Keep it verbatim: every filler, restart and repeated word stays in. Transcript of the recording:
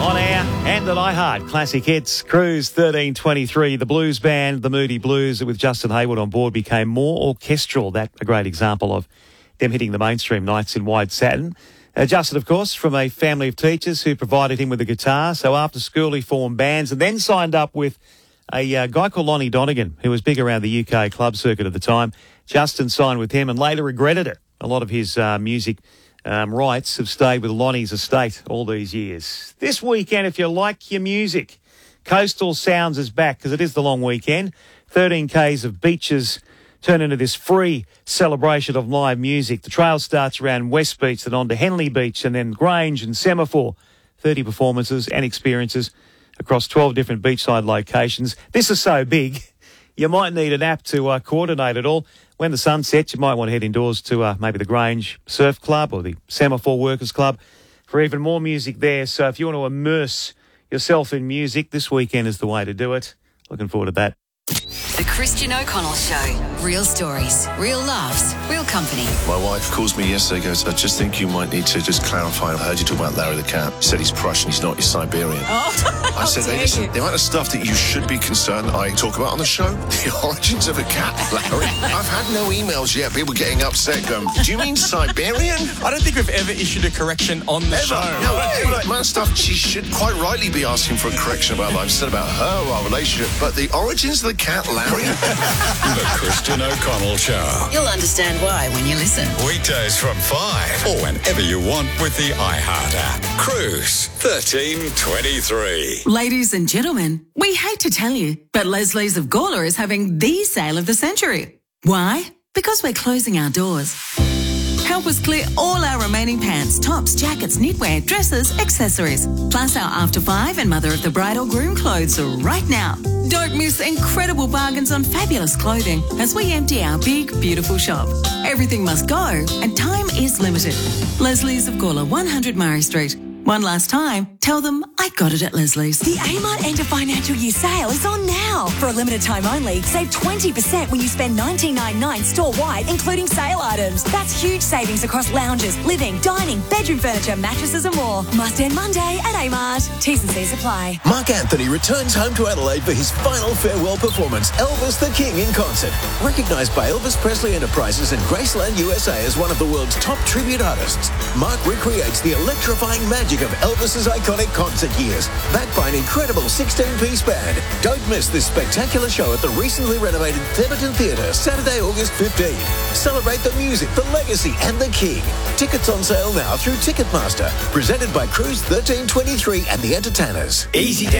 On air and at iHeart. Classic hits. Cruise thirteen twenty-three. The blues band, the Moody Blues, with Justin Hayward on board, became more orchestral. That a great example of them hitting the mainstream nights in wide satin. Uh, Justin, of course, from a family of teachers who provided him with a guitar. So after school, he formed bands and then signed up with a uh, guy called Lonnie Donegan, who was big around the U K club circuit at the time. Justin signed with him and later regretted it. A lot of his uh, music Um, rights have stayed with Lonnie's estate all these years. This weekend, if you like your music, Coastal Sounds is back because it is the long weekend. thirteen kays of beaches turn into this free celebration of live music. The trail starts around West Beach, then on to Henley Beach, and then Grange and Semaphore. thirty performances and experiences across twelve different beachside locations. This is so big, you might need an app to uh, coordinate it all. When the sun sets, you might want to head indoors to uh, maybe the Grange Surf Club or the Semaphore Workers Club for even more music there. So if you want to immerse yourself in music, this weekend is the way to do it. Looking forward to that. The Christian O'Connell Show. Real stories, real laughs, real company. My wife calls me yesterday, goes, I just think you might need to just clarify. I heard you talk about Larry the cat. You said he's Prussian, he's not, he's Siberian. Oh, I said, hey, listen, the amount of stuff that you should be concerned I talk about on the show, the origins of a cat, Larry. I've had no emails yet, people getting upset going, do you mean Siberian? I don't think we've ever issued a correction on the Ever. show. No, the amount of stuff she should quite rightly be asking for a correction about life, instead about her or our relationship. But the origins of the cat, Larry. The Christian O'Connell Show. You'll understand why when you listen. Weekdays from five or whenever you want with the iHeart app. Cruise thirteen twenty-three. Ladies and gentlemen, we hate to tell you, but Leslie's of Gawler is having the sale of the century. Why? Because we're closing our doors. Help us clear all our remaining pants, tops, jackets, knitwear, dresses, accessories. Plus our After Five and Mother of the Bride or Groom clothes right now. Don't miss incredible bargains on fabulous clothing as we empty our big, beautiful shop. Everything must go and time is limited. Leslie's of Gawler, one hundred Murray Street. One last time, tell them I got it at Leslie's. The Amart End of Financial Year sale is on now. For a limited time only, save twenty percent when you spend nineteen ninety-nine store-wide, including sale items. That's huge savings across lounges, living, dining, bedroom furniture, mattresses and more. Must end Monday at Amart. T's and C's apply. Mark Anthony returns home to Adelaide for his final farewell performance, Elvis the King in concert. Recognised by Elvis Presley Enterprises and Graceland U S A as one of the world's top tribute artists, Mark recreates the electrifying magic of Elvis's iconic concert years, backed by an incredible sixteen-piece band. Don't miss this spectacular show at the recently renovated Theberton Theatre, Saturday, August fifteenth. Celebrate the music, the legacy, and the King. Tickets on sale now through Ticketmaster. Presented by Cruise thirteen twenty-three and the Entertainers. Easy